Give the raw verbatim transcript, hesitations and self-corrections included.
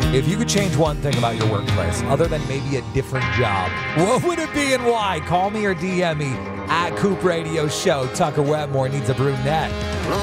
If you could change one thing about your workplace, other than maybe a different job, what would it be and why? Call me or D M me at Coop Radio Show. Tucker Wetmore needs a brunette.